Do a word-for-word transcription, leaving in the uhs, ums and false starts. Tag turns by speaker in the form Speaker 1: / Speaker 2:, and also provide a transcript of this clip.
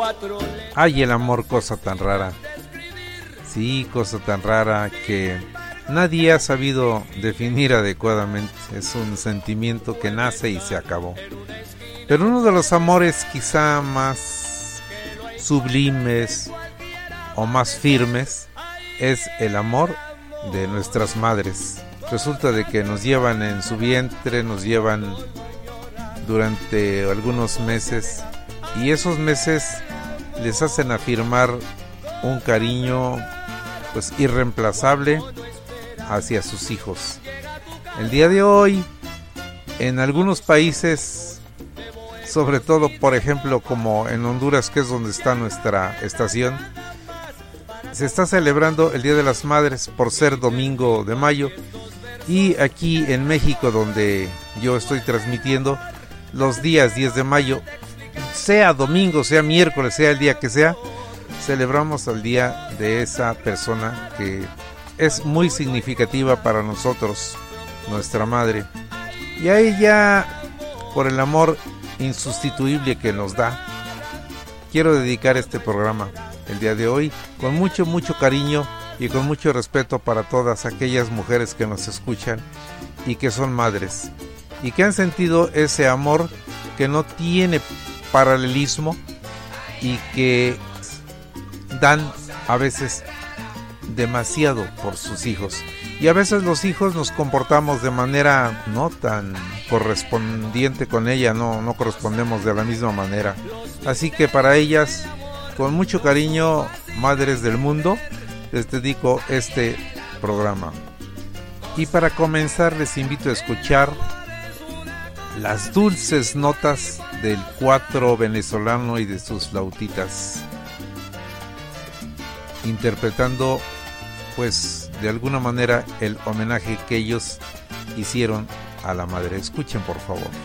Speaker 1: Ay, el amor, cosa tan rara. Sí, cosa tan rara que nadie ha sabido definir adecuadamente. Es un sentimiento que nace y se acabó. Pero uno de los amores quizá más sublimes o más firmes es el amor de nuestras madres. Resulta de que nos llevan en su vientre, nos llevan durante algunos meses, y esos meses les hacen afirmar un cariño pues irreemplazable hacia sus hijos. El día de hoy, en algunos países, sobre todo por ejemplo como en Honduras, que es donde está nuestra estación, se está celebrando el Día de las Madres por ser domingo de mayo, y aquí en México, donde yo estoy transmitiendo, los días diez de mayo, sea domingo, sea miércoles, sea el día que sea, celebramos el día de esa persona que es muy significativa para nosotros, nuestra madre. Y a ella, por el amor insustituible que nos da, quiero dedicar este programa el día de hoy con mucho, mucho cariño y con mucho respeto para todas aquellas mujeres que nos escuchan y que son madres y que han sentido ese amor que no tiene paralelismo y que dan a veces demasiado por sus hijos, y a veces los hijos nos comportamos de manera no tan correspondiente con ella, no, no correspondemos de la misma manera. Así que para ellas, con mucho cariño, madres del mundo, les dedico este programa. Y para comenzar les invito a escuchar las dulces notas del cuatro venezolano y de sus flautitas, interpretando pues de alguna manera el homenaje que ellos hicieron a la madre. Escuchen por favor.